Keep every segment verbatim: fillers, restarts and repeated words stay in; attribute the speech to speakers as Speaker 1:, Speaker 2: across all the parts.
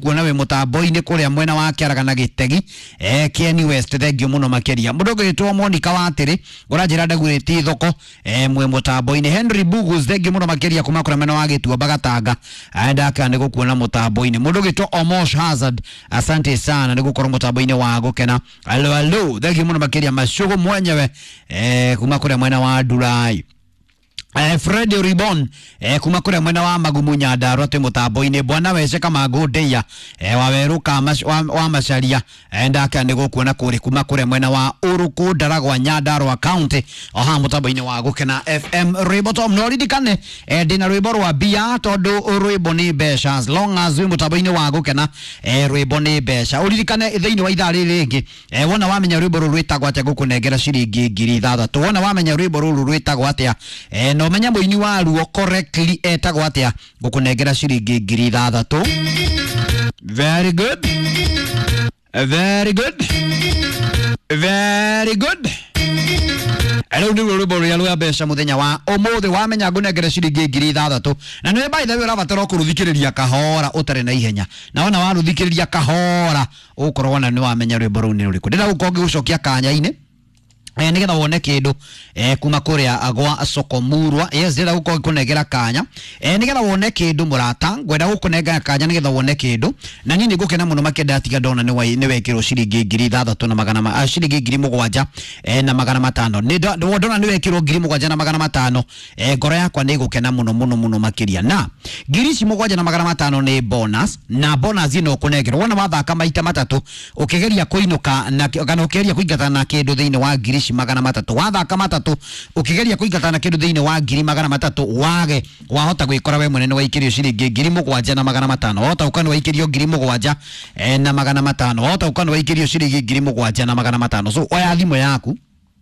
Speaker 1: kuona we mutambo-ini kuria mwena wa Kiaraga na Gitegi eh Kieni West thengio muno makeria mundu gitwo Monica Watiri uranjira ndaguriti thoko eh mwe mutambo-ini Henry Bugus thengio muno makeria kuma kuria mwena wa Gituo Bagatanga aenda kana gukuona mutambo-ini mundu gitwo Omosh Hazard asante sana nigukorwo mutambo-ini wa gukena alo alo thengio muno makeria Mashugo mwenyewe eh kuma kuria mwena wa Durai Eh, Fred Ribon eh, kuma kure mwena wa Magumu Nyandarua te mutambo-ini bwana wece kama Godeya eh, waweruka mas, wa, wa Macharia eh, ndaka nigo kuona kuri kuma kure mwena wa Uruku Ndaragwa Nyandarua County oha mutambo-ini wa gukena F M Rwimbo tom no ridikane eh, dina rwimbo rwa bia tondu rwimbo ni besha as long as we mutambo-ini wa gukena eh, rwimbo ni besha uririkane thiini wa ithaa riri ringi eh, wona wamenya rwimbo ru rwitagwo atia gukunengera ciringi ngiri ithathatũ wona wamenya rwimbo ru rwitagwo atia eh, no menya muini waruo correctly etagwo atia gukunengera ciringi ngiri ithathatũ very good very good very good ero ndi rwimbo rwa rwa besha muthenya wa umuthi wamenya ngunengera ciringi ngiri ithathatũ na nĩ by the way urabatara kuruthikiriria kahora utare na ihenya na wona waruthikiriria kahora ukorwo na nĩ wamenya rwimbo rũu nĩ rũrĩkũ ndĩra gukonge gucokia kanya-inĩ eh nigetha wone kindu eh kuma kuria agwa Sokomurwa yes ndira guko kunegera kanya eh nigetha wone kindu murata ngwenda gukunenga kanya nigetha wone kindu na nini ngukena muno makenda atiga ndona ni wai ni wekiro ciringi ngiri ithathatũ na magana ma ciringi ngiri mũgwanja eh na magana matano ni ndona ni wekiro ngiri mũgwanja na magana matano eh ngoro yakwa ni gukena muno muno muno makiria na ngiri ici mũgwanja na magana matano ni bonus na bonus ino kunengera wona wathaka maita matatu ukigeria kuinuka na kana ukigeria kuingata na kindu thiini wa ngiri magana matatu wathaka matatu ukigeria kuingatana kindu thiini wa ngiri magana matatu wage wahota gwikora we munene wa ikirio ciringi ngiri mũgwanja na magana matano wahota ukani wa ikirio ngiri mũgwanja eh, na magana matano wahota ukani wa ikirio ciringi ngiri mũgwanja na magana matano so oya thimu yaku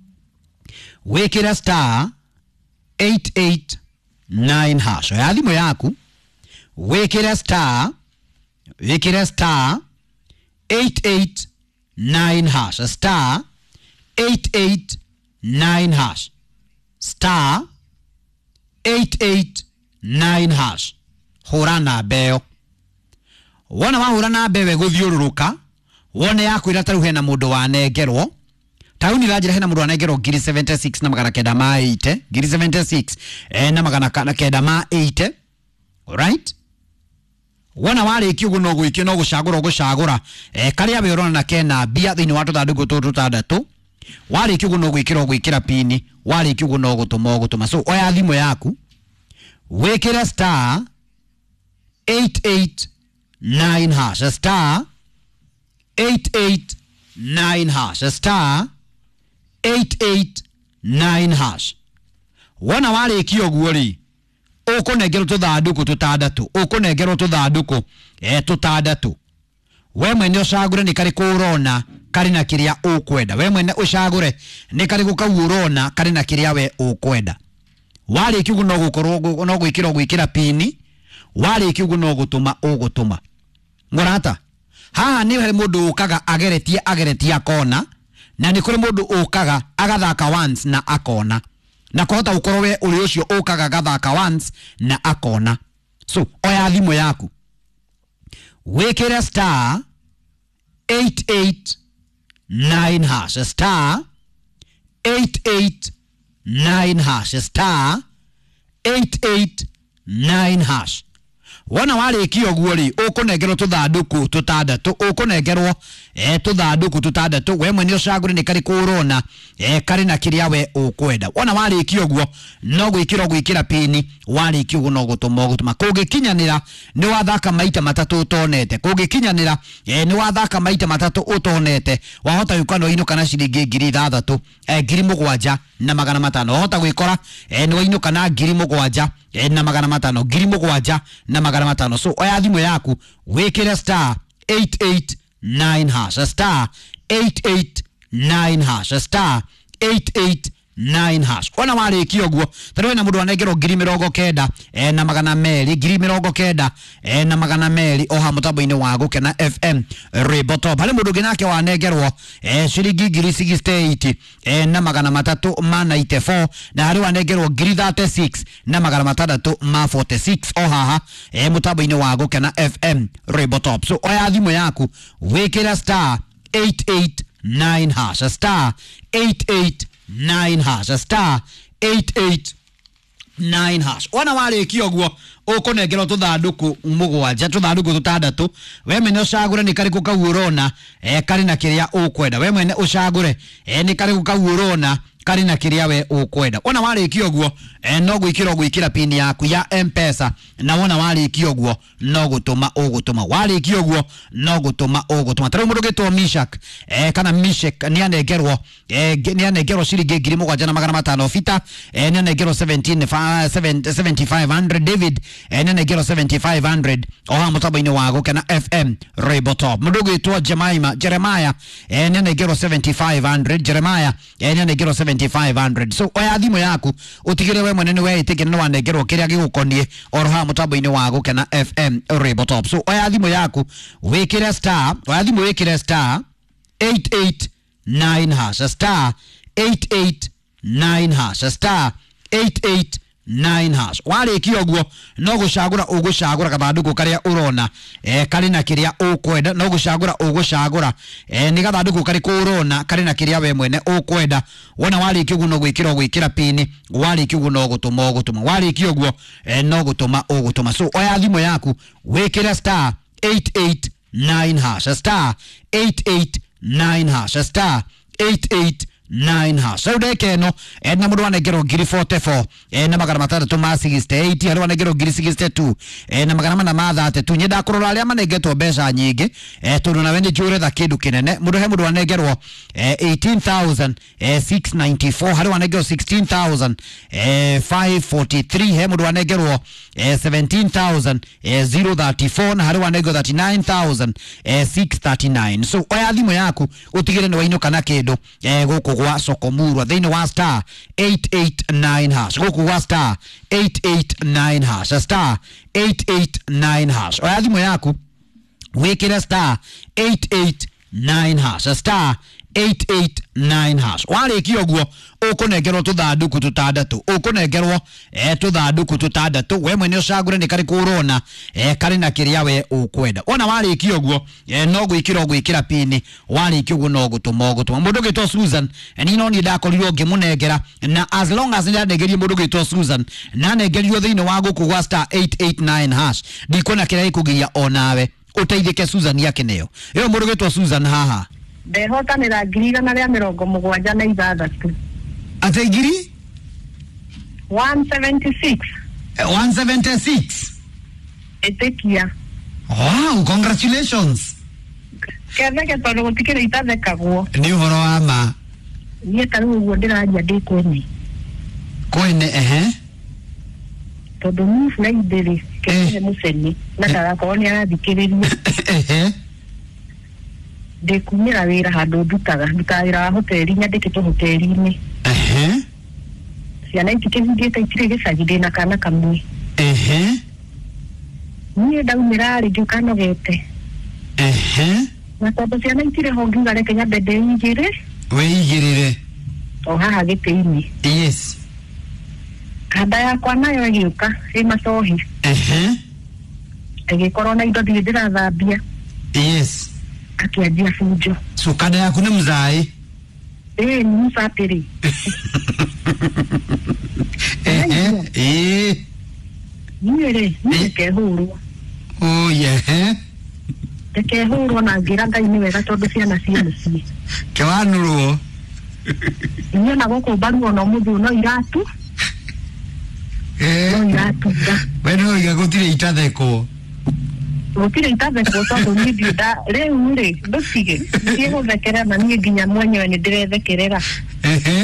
Speaker 1: wikira star eight eight nine hash oya thimu yaku wikira star wikira star eight eight nine hash star eight eight nine hash star eight eight nine hash hura na beo wona wahura na bewe guthiururuka wone yakwira taru hena mundu wanengerwo tauni rajira hena mundu wanengerwo ngiri seventy-six na magana kenda ma eighty ngiri seventy-six eh na magana kenda ma eighty alright wona wariki ugu no gwiki no gucagura gucagura eh karia be urona na kena bia thini watu thanduku tutu tandatu wariki ugu no gwikira gwikira pini wariki ugu no gutuma gutuma so oya thimu yaku wikira star eight eight nine hash star eight eight nine hash star eight eight nine hash wona wariki ugu ri ukunengero tuthanduku tutandatu ukunengero tuthanduku eh tutandatu we mwene ucagure ni kari kurona kari na kiria ukwenda we mwene ucagure ni kari gukau urona kari na kiria we ukwenda wari kiugo no gukorwo no gwikira gwikira pini wari kiugo no gutuma ugutuma murata haha ni he mundu ukaga ageretie ageretie akona na ni kuri mundu ukaga agathaka once na akona na kohota ukorwo we uri ucio ukaga gathaka once na akona so oya thimu yaku wikira star eight eight nine hash star eight eight nine hash star eight eight nine hash wona warikio guori ukunengerwo tuthanduku tutandatu ukunengerwo eh tuthanduku tutandatu we mwene ucagure ni kari kurona eh kari na kiria we ukwenda wona warikio guo no gwikira gwikira pini warikio guo no gutuma gutuma kugikinyanira ni wathaka maita matatu utonete kugikinyanira eh ni wathaka maita matatu utonete wahota yukano ino kana ciringi ngiri ithathatũ eh ngiri mũgwanja na magana matano wahota gwikora eh ni waino kana ngiri mũgwanja eh na magana matano ngiri mũgwanja na magana matano so oya thimu yaku wikira star eight eight nine hash star eight eight nine hash star eight eight nine hash. Ona wale kioguo tano na mundu anegero ngiri mirongo kenda e na magana meri ngiri mirongo kenda e na magana meri oha mutambo-ini wa Gukena F M Rwimbo Top. Hali mundu ginake wanegerwo e ciringi ngiri sixty-eight e na magana matatu ma ninety-four na hali wanegerwo ngiri thirty-six na magana matandatu ma forty-six oha e mutambo-ini wa Gukena F M Rwimbo Top. So oya thimu yaku wikira star eight eight nine hash, a star eight eight nine hash, a star eight eight nine hash. Wana wale kioguo ukonegero tuthanduku mugwanja tuthanduku tutandatu we mene ucagure ni kariku kau urona e kari na kiria ukwenda we mene ucagure e ni kariku kau urona kari na kiria we ukwenda. Ona wale kioguo e no gwikira gwikira pin yaku ya M-Pesa na wona wale kioguo no gutuma ugutuma wale kioguo no gutuma ugutuma. Taro mundu gitwo Mishak e kana Mishak ni anegerwo e ni anegerwo ciringi ngiri mugwanja na magana matano fita e ni anegerwo seventy-five hundred. David e ni anegerwo seventy-five hundred oha mutambo-ini wa Gukena F M Rwimbo Top. Mundu gitwo Jemima Jeremiah e ni anegerwo seventy-five hundred. Jeremiah e ni anegerwo seventy-five hundred. So oya thimu yaku utigire we mwenene we itikire no wanegerwo kiria gigukonie oroha mutambo-ini wa Gukena F M Rwimbo Top. So oya thimu yaku wikire star oya thimu wikire star eight eight nine hash, a star eight eight nine hash, a star eight eight nine hash. Wale kioguo no gucagura ugucagura gathanduku karia urona e kari na kiria ukwenda no gucagura ugucagura e ni gathanduku kari kurona kari na kiria we mwene ukwenda. Wona wale kioguo no gwikira gwikira pin wale kioguo no gutuma gutuma wale kioguo e no gutuma ugutuma. So oya thimu yaku wikira star eight eight nine hash, a star eight eight nine hash, a star eight eight nine hash. So deke no e na mundu wanegero ngiri forty-four e na magana matandatu ma sixty-eight hali wanegero ngiri sixty-two e na magana mana ma thirty-two. Nyenda kurora aria manegetwo mbeca nyingi e tundu na wendi jure tha kindu kinene mundu he mundu wanegerwo e eighteen thousand six ninety-four hali wanegero sixteen thousand five forty-three he mundu wanegerwo e seventeen thousand zero thirty-four na hali wanegero thirty-nine thousand six thirty-nine. So oya thimu yaku utigire ni wainuka na kindu e guku gwa Sokomurwa thini wa star eight eight nine hash guku gwa star eight eight nine hash, a star eight eight nine hash. Oya thimu yaku wikire star eight eight nine hash, a star eight eight nine hash. Wale kioguo ukunegerwo tuthanduku tutandatu ukunegerwo e tuthanduku tutandatu we mwene ucagure ni kari kurona e kari na kiria we ukwenda. Ona wale kioguo e no gwikira gwikira pin wale kioguo no gutuma gutuma. Mundu gitwo Susan e ni no ni ndakorirwo ngimunegera na as long as ni anegerie mundu gitwo Susan na anegerio thini wa guku gwa star eight eight nine hash ndikona kiria ikugiria onawe uteithike Susan yake neyo yo mundu gitwo Susan haha
Speaker 2: ndehotanira ngiri igana ria mirongo mugwanja na ithathatu.
Speaker 1: Ate ngiri
Speaker 2: one seventy-six.
Speaker 1: one seventy-six.
Speaker 2: Etekia.
Speaker 1: Wow, congratulations.
Speaker 2: Ketheke tondu gutikire itathekagwo.
Speaker 1: Ni uhoro wa ma.
Speaker 2: Nie tanu uguo ndirajia ndi kwene.
Speaker 1: Kwene ehe.
Speaker 2: Tondu move na idere ketheke museni na ndarakorwo ni arathikiriria.
Speaker 1: Ehe.
Speaker 2: Ndikumira wira handu ndutaga ndutaga wira wa hoteli nyandikitwo hoteli-ini.
Speaker 1: Ehe.
Speaker 2: Ciana itikihungite itire gicagi ndina kana kamwe.
Speaker 1: Ehe.
Speaker 2: Nie ndaumira ri ngiukanogete.
Speaker 1: Ehe.
Speaker 2: Na tondu ciana itire ho ngiuga reke nyambe ndeigire.
Speaker 1: Weigirire.
Speaker 2: O haha giti-ini.
Speaker 1: Yes.
Speaker 2: Kanda yakwa nayo igiuka ri macohi.
Speaker 1: Ehe.
Speaker 2: Igikorwo na indo thii ndirathambia.
Speaker 1: Yes.
Speaker 2: Akianjia fujo.
Speaker 1: So kada yaku ni mzai.
Speaker 2: Eh, ni musafiri.
Speaker 1: Eh eh.
Speaker 2: Niere, ni kehuru.
Speaker 1: Oh yeah.
Speaker 2: Kehuru na ngiraga ini wega tondu ciana cia mucii.
Speaker 1: Kewanuruo.
Speaker 2: Ni na goko baru no muthu no iratu.
Speaker 1: Eh.
Speaker 2: No iratu.
Speaker 1: Bueno, iga gutire itatheko.
Speaker 2: Gutire itatheko tondu ni nda riu ri ndutige. Ni guthekera na ni nginya mwenyewe ni ndirethekerera.
Speaker 1: Ehe.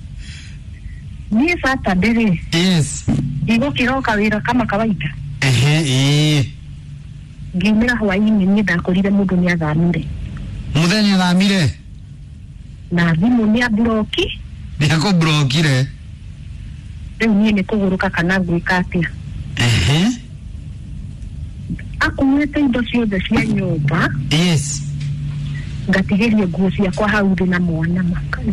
Speaker 2: Ni Saturday.
Speaker 1: Yes.
Speaker 2: Digo kiroka wira kama kawaida.
Speaker 1: Ehe eh.
Speaker 2: Ngimira hwaini ni ndakorire mundu ni athamire.
Speaker 1: Muthenya thamire.
Speaker 2: Na thimu ni abroki.
Speaker 1: Yako brokire.
Speaker 2: Rĩu niĩ nĩ kũgũrũka kana gwĩka atĩa.
Speaker 1: Ehe.
Speaker 2: Akumĩte indo ciothe cia nyũmba.
Speaker 1: Yes.
Speaker 2: Ngatigĩria nguo ciakwa hau thĩ na mwana makani.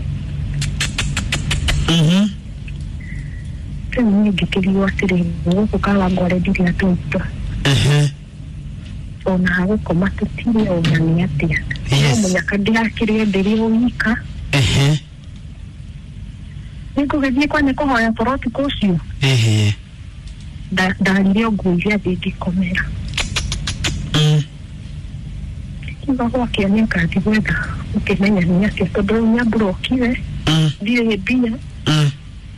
Speaker 1: Mhm.
Speaker 2: Rĩu niĩ ngĩkĩrio atĩrĩ gũkũ kawangware ndirĩ atũito.
Speaker 1: Ehe.
Speaker 2: Ona hagũkoma tũtirĩ ona nĩ atĩa.
Speaker 1: Yes.
Speaker 2: Mũnyaka ndirakĩrĩa ndĩrĩ ũika.
Speaker 1: Ehe.
Speaker 2: Nĩngũgĩthiĩ kwani kũhoya boroti kũcio.
Speaker 1: Ehe.
Speaker 2: Ndarire nguo iria ngĩkomera.
Speaker 1: Mm.
Speaker 2: Kiuga gwakĩonio ngathi gwetha ũkĩmenya nĩ atĩa tondũ nĩamburokire.
Speaker 1: Mm.
Speaker 2: Ndirĩ mbia.
Speaker 1: Mm.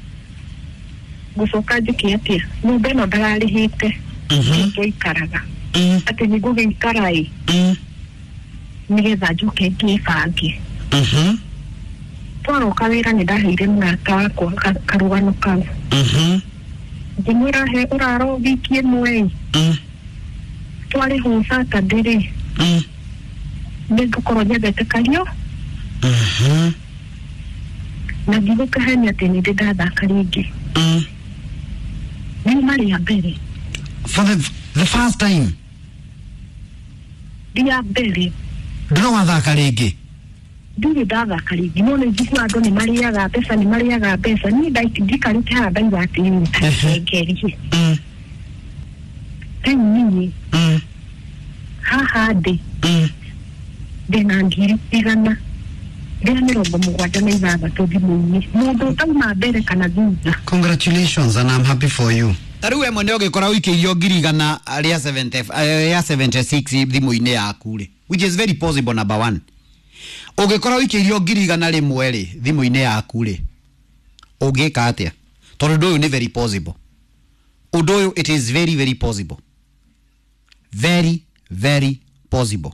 Speaker 2: Gũcoka njĩke atĩa. Nyũmba ĩno ndararĩhĩte.
Speaker 1: Mhm.
Speaker 2: Tũikaraga.
Speaker 1: Mm.
Speaker 2: Atĩ nĩngũgĩikara ĩ.
Speaker 1: Mm.
Speaker 2: Nĩgetha njoke ngĩbange.
Speaker 1: Mhm.
Speaker 2: Twaroka wĩra nĩndaheire mũrata wakwa karũgano kau.
Speaker 1: Mhm.
Speaker 2: Ngĩmwĩra he ũraro wiki ĩmwe.
Speaker 1: Mm.
Speaker 2: Twarĩhwo Saturday rĩ.
Speaker 1: Mm.
Speaker 2: Nĩngũkorwo nyendete Kario.
Speaker 1: Mhm.
Speaker 2: Na ndigũkĩhenia atĩ nĩndĩ ndathaka rĩngĩ.
Speaker 1: Mm.
Speaker 2: Nĩ marĩa mbere.
Speaker 1: For the the first time.
Speaker 2: Dia mbere.
Speaker 1: Ndino wathaka rĩngĩ.
Speaker 2: Ndirĩ ndathaka rĩngĩ. No nĩ njiguaga andũ nĩ marĩaga mbeca nĩ marĩaga mbeca. Niĩ ndikarĩte haha ndaiga atĩ nĩngerie.
Speaker 1: Mm.
Speaker 2: Rĩu niĩ.
Speaker 1: Mm.
Speaker 2: Haha ndĩ.
Speaker 1: Mm.
Speaker 2: Ndĩna ngiri igana rĩa mĩrongo mũgwanja na ithathatũ thimũ-inĩ. Mũndũ utauma mbere kana thutha.
Speaker 1: Congratulations and I'm happy for you. Taru we mwene ũgĩkora ũikĩirio ngiri igana rĩa seventy ya seventy-six thimũ-inĩ yaku rĩ, which is very possible number one. Ũgĩkora ũikĩirio ngiri igana rĩmwe rĩ thimũ-inĩ yaku rĩ, ũngĩka atĩa? Tondũ ũndũ ũyũ nĩ very possible. Ũndũ ũyũ it is very very possible. Very very possible.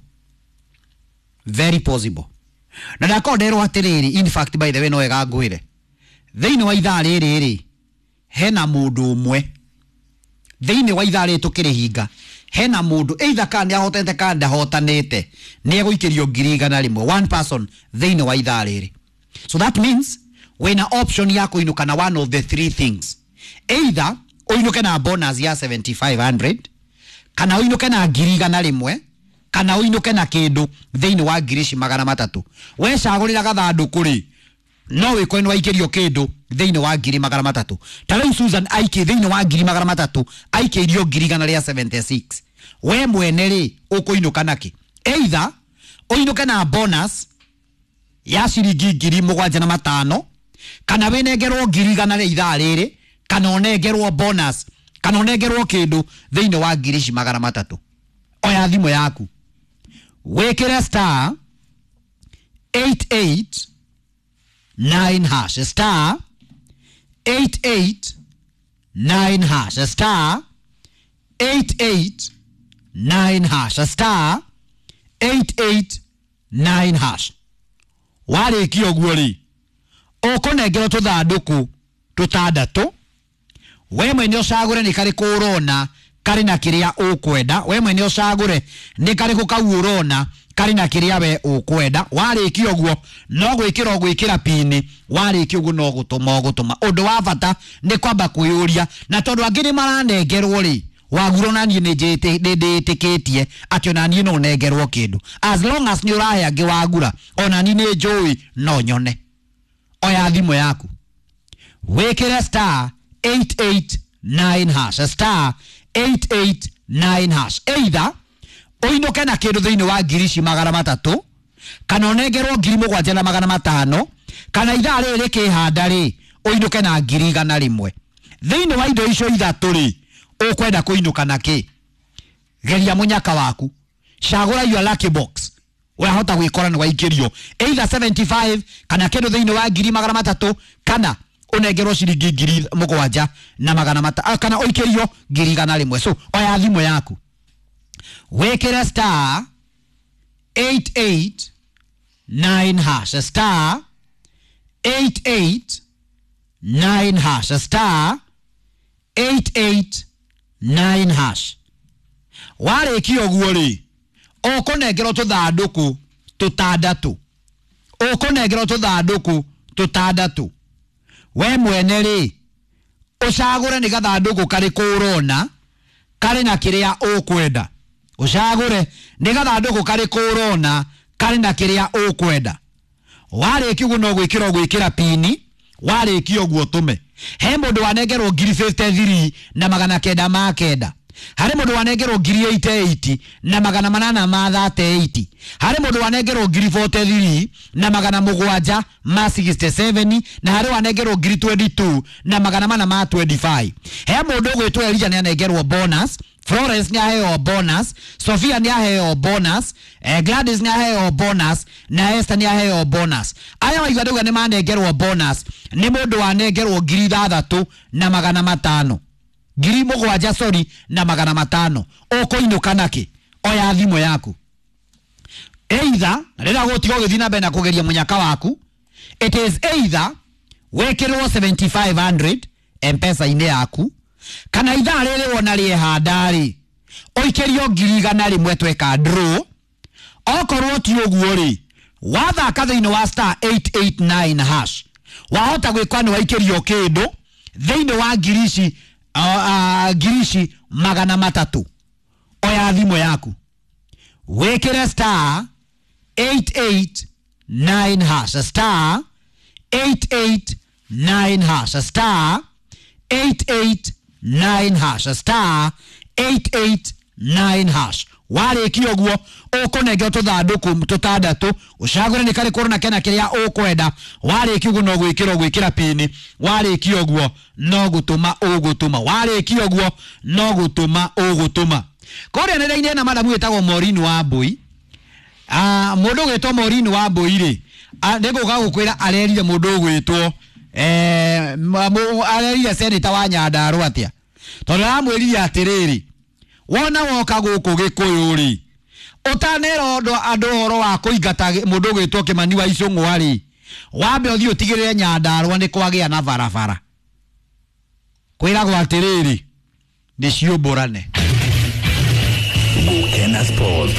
Speaker 1: Very possible. Na ndakorwo nderwo atĩrĩrĩ, in fact by the way no wega ngwĩre, thĩinĩ wa ithaa rĩrĩ rĩ, hena mũndũ ũmwe thĩinĩ wa ithaa rĩrĩ tũkĩrĩhinga, hena mũndũ either kana nĩahotete kana ndahotanĩte nĩegũikĩrio ngiri igana rĩmwe, one person thĩinĩ wa ithaa rĩrĩ. So that means wĩna option ya kũinũka na one of the three things, either ũinũke na bonus ya seventy-five hundred, kana ũinũke na ngiri igana rĩmwe, kana ũinũke na kĩndũ thĩinĩ wa ngiri ici magana matatũ. We cagũrĩra gathandũkũ rĩ, no wĩkore nĩ waikĩrio kĩndũ thĩinĩ wa ngiri magana matatũ. Ta rĩu Susan aikie thĩinĩ wa ngiri magana matatũ aikĩirio ngiri igana rĩa seventy-six. We mwene rĩ ũkũinũka nakĩ? Either ũinũke na bonus ya ciringi ngiri mũgwanja na matano, kana wĩnengerwo ngiri igana rĩa ithaa rĩrĩ, kana ũnengerwo bonus, kana ũnengerwo kĩndũ thĩinĩ wa ngiri ici magana matatũ. Oya thimũ yaku wĩkĩre star eight eight nine hash, star eight eight nine hash, star eight eight nine hash, star eight eight nine hash. Warĩkia ũguo rĩ, ũkũnengerwo tũthandũkũ tũtandatũ. We mwene ũcagũre nĩ karĩkũ ũrona karĩ na kĩrĩa ũkwenda. We mwene ũcagũre nĩ karĩkũ kau ũrona karĩ na kĩrĩa we ũkwenda. Warĩkia ũguo no gwĩkĩra gwĩkĩra pini. Warĩkia ũguo no gũtũma gũtũma. Ũndũ wa bata nĩ kwamba kwĩyũria, na tondũ angĩ nĩ maranengerwo rĩ, waguro na niĩ nĩ ndĩtĩkĩtie atĩ ona niĩ no nengerwo kĩndũ. As long as nĩ ũrahe angĩ wagura, ona niĩ nĩ njũĩ no nyone. Oya thimũ yaku wĩkĩre star eight eight nine hash, star eight eight nine hash. Either ũinũke na kĩndũ thĩinĩ wa ngiri ici magana matatũ, kana ũnengerwo ngiri mũgwanja na magana matano, kana ithaa rĩrĩ rĩkĩhanda rĩ ũinũke na ngiri igana rĩmwe. Thĩinĩ wa indo icio ithatũ rĩ, ũkwenda kũinũka na kĩ? Geria mũnyaka waku, cagũra your lucky box. Wahota gwĩkora nĩ waikĩrio either seventy-five, kana kĩndũ thĩinĩ wa ngiri magana matatũ, kana ũnengerwo ciringi ngiri mũgwanja na magana matano, kana ũikĩrio ngiri igana rĩmwe. So oya thimũ yaku wĩkĩre star eight eight nine hash, star eight eight nine hash, star eight eight nine hash. Warĩkia ũguo rĩ, ũkũnengerwo tũthandũkũ tũtandatũ. Ũkũnengerwo tũthandũkũ tũtandatũ. we mwene ri ucagure ni gathanduku kari kurona kari na kiria ukwenda ucagure ni gathanduku kari kurona kari na kiria ukwenda wariki guno gwikira gwikira pini wariki oguo tume he mundu wanengerwo ngiri fifty three na magana kenda ma kenda hari mundu wanengerwo ngiri eighty eight na magana manana ma thirty eight hari mundu wanengerwo ngiri forty three na magana mugwanja ma sixty seven na hari wanengerwo ngiri twenty two na magana mana ma twenty-five he mundu gwitwa Elijah ni anengerwo bonus Florence ni aheo bonus Sophia ni aheo bonus eh, Gladys ni aheo bonus na Esther ni aheo bonus aya waigaduga ni manengerwo bonus ni mundu wanengerwo ngiri thathatu na magana matano ngiri mugwanja sorry na magana matano ukoinuka naki oya thimo yaku either rira gutigo githi na bena kugeria munyaka waku it is either wekirwo seventy-five hundred M-Pesa ine yaku kana itha riri wona ri handari oikerio ngiri igana rimwe tweka draw okorwo ti uguo ri wathaka thiini wa star eight eight nine hash wahota gwikwa ni waikerio kindu thiini wa ngirici uh, uh, ngirici magana matatu oya thimo yaku wekire star eight eight nine hash star eight eight nine hash star eight eight nine hash star eight eight nine hash wariki oguo ukunenge tuthanduku tutandatu ucagure ni kari korona kena kiria ukwenda wariki oguo no gwikira gwikira pini wariki oguo no gutuma ugutuma wariki oguo no gutuma ugutuma koria nenda-ini na madamu etagwo Maureen Wambui ah mundu gwitwo Maureen Wambui ri niguka gukwira arerire mundu gwitwo eh arerire seneta wa Nyandarua atia tondu amwirire atiriri wona woka guku Gikuyu ri utanero ndo andu horo wa kuingata mundu gwitwo Kimani wa Icung'wa ri wambe uthii utigirire Nyandarua ni kwagia na barabara kwiragwo atiriri ni ciumburane
Speaker 3: Gukena Sports.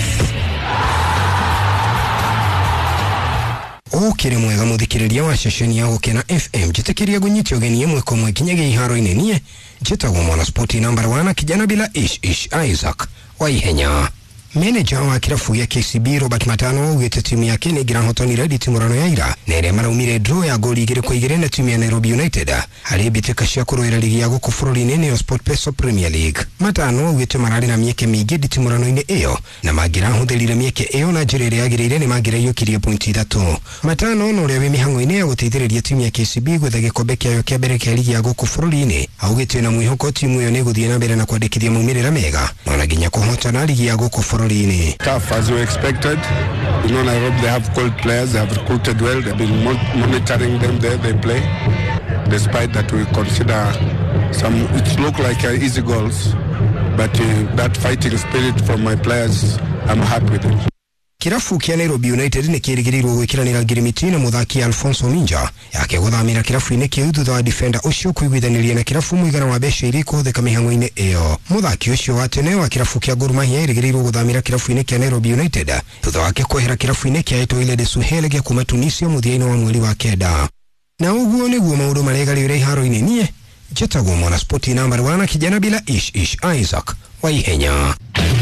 Speaker 3: Ukiri mwega muthikiriria wa ceceni ya Gukena F M jitikiria gunyitio geni imwe kwa mwe kinyage iharo-ini nie jitagwo mwana sporti number one kijana bila ish ish Isaac wa ihenya. Manager wa kirafu ya K C B Robert Matano ugite timu yake ni gira hotoni ready timurano ya ira nere maraumire draw ya goli igire kwa igire na timu ya Nairobi United hari biteka cia kuroera ligi ya guku bururi-ini ni Sport Pesa Premier League. Matano ugite marari na mieke mingi ditimurano-ini iyo na magira huthirire mieke iyo na njirire yagirire ni magira yukirie pointi thatu. Matano no ria wi mihango-ini ya guteithiriria timu ya K C B gwetha gikombe kiayo kia mbere kia ligi ya guku bururi-ini augite na mwihoko timu iyo ni guthie na mbere na kwandikithia maumirira mega na nginya kuhotana ligi ya guku bururi.
Speaker 4: Tough as we expected. You know, Nairobi, they have cold players. They have recruited well. They've been mon- monitoring them there. They play. Despite that, we consider some. It look like uh, easy goals, but uh, that fighting spirit from my players, I'm happy with it.
Speaker 3: Kirafu kia Nairobi United ni kirigirirwo gwikiranira ngirimiti na muthaki Alfonso Minja yake guthamira kirafu-ini kiu thutha wa defender ucio kuiguithaniria na kirafu muigana wa mbeca iri kutheka mihango-ini iyo. Muthaki ucio wa tene wa kirafu kia Gor Mahia irigirirwo guthamira kirafu-ini kia Nairobi United thutha wake kwehera kirafu-ini kia Etoile de Suhel gia kuma Tunisia muthia-ini wa mweri wa kenda. Na uguo niguo maundu maregarire iharo-ini nie jitagwo mwana sporti number one kijana bila ish ish Isaac wa ihenya.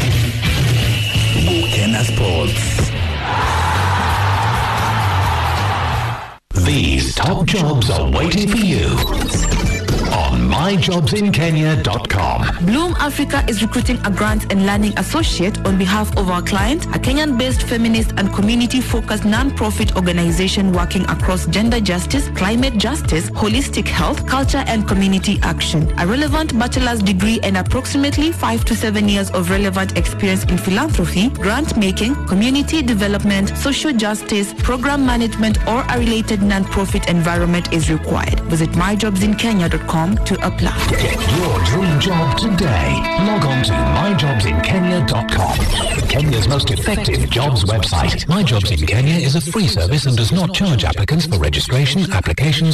Speaker 5: Gukena Sports. These top jobs are waiting for you on my jobs in kenya dot com.
Speaker 6: Bloom Africa is recruiting a grant and learning associate on behalf of our client, a Kenyan-based feminist and community-focused non-profit organization working across gender justice, climate justice, holistic health, culture, and community action. A relevant bachelor's degree and approximately five to seven years of relevant experience in philanthropy, grant making, community development, social justice, program management, or a related non-profit environment is required. Visit my jobs in kenya dot com to apply.
Speaker 5: Get your dream job today. Log on to my jobs in kenya dot com. Kenya's most effective jobs website. My Jobs in Kenya is a free service and does not charge applicants for registration, applications,